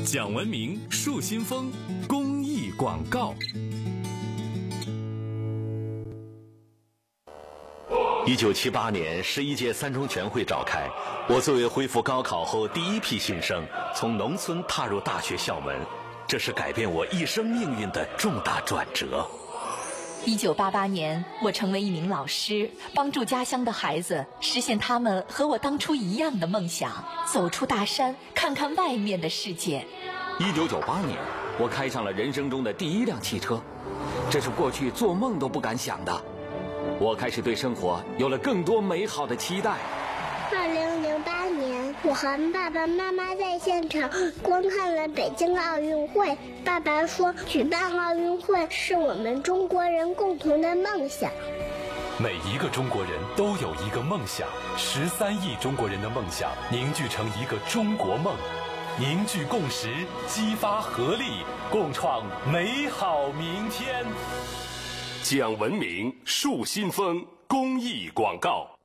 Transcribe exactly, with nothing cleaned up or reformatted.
讲文明树新风公益广告。一九七八年十一届三中全会召开，我作为恢复高考后第一批新生，从农村踏入大学校门，这是改变我一生命运的重大转折。 一九八八年，我成为一名老师，帮助家乡的孩子实现他们和我当初一样的梦想，走出大山，看看外面的世界。 一九九八年，我开上了人生中的第一辆汽车，这是过去做梦都不敢想的。我开始对生活有了更多美好的期待。 二零零八年，我和爸爸妈妈在现场观看了北京奥运会。爸爸说，举办奥运会是我们中国人共同的梦想。 每一个中国人都有一个梦想，十三亿中国人的梦想凝聚成一个中国梦，凝聚共识，激发合力，共创美好明天。 讲文明树新风公益广告。